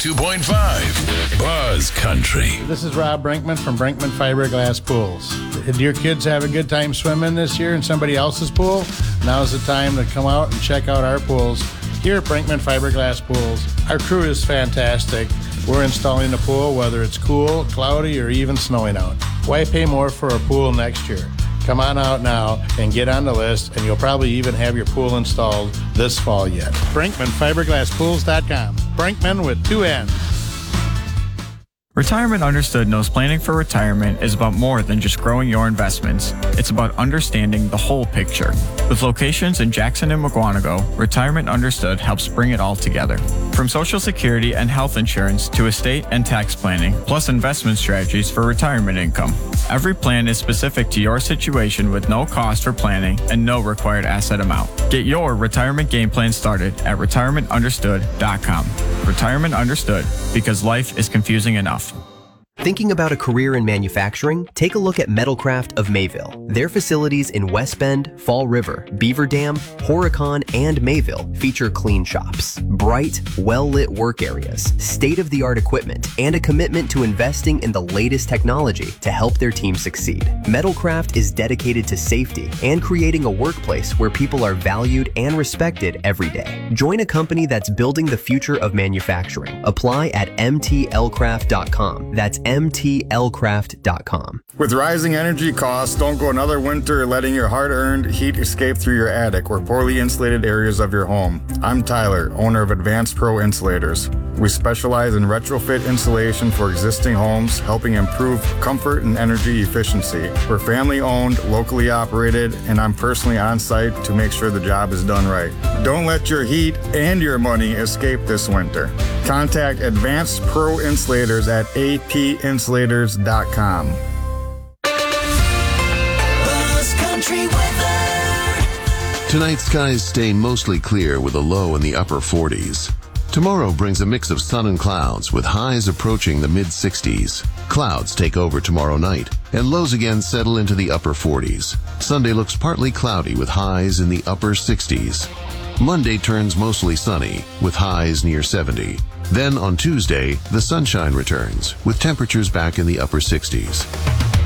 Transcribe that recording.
102.5 Buzz Country. This is Rob Brinkman from Brinkman Fiberglass Pools. Did your kids have a good time swimming this year in somebody else's pool? Now's the time to come out and check out our pools here at Brinkman Fiberglass Pools. Our crew is fantastic. We're installing the pool whether it's cool, cloudy, or even snowing out. Why pay more for a pool next year? Come on out now and get on the list, and you'll probably even have your pool installed this fall yet. BrinkmanFiberglassPools.com. Brinkman with 2 N's. Retirement Understood knows planning for retirement is about more than just growing your investments. It's about understanding the whole picture. With locations in Jackson and Mukwonago, Retirement Understood helps bring it all together. From Social Security and health insurance to estate and tax planning, plus investment strategies for retirement income. Every plan is specific to your situation with no cost for planning and no required asset amount. Get your retirement game plan started at retirementunderstood.com. Retirement Understood, because life is confusing enough. Thinking about a career in manufacturing? Take a look at Metalcraft of Mayville. Their facilities in West Bend, Fall River, Beaver Dam, Horicon, and Mayville feature clean shops, bright, well-lit work areas, state-of-the-art equipment, and a commitment to investing in the latest technology to help their team succeed. Metalcraft is dedicated to safety and creating a workplace where people are valued and respected every day. Join a company that's building the future of manufacturing. Apply at mtlcraft.com. That's mtlcraft.com. With rising energy costs, don't go another winter letting your hard-earned heat escape through your attic or poorly insulated areas of your home. I'm Tyler, owner of Advanced Pro Insulators. We specialize in retrofit insulation for existing homes, helping improve comfort and energy efficiency. We're family-owned, locally operated, and I'm personally on site to make sure the job is done right. Don't let your heat and your money escape this winter. Contact Advanced Pro Insulators at apinsulators.com. Tonight, skies stay mostly clear with a low in the upper 40s. Tomorrow brings a mix of sun and clouds with highs approaching the mid-60s. Clouds take over tomorrow night, and lows again settle into the upper 40s. Sunday looks partly cloudy with highs in the upper 60s. Monday turns mostly sunny with highs near 70. Then on Tuesday, the sunshine returns with temperatures back in the upper 60s.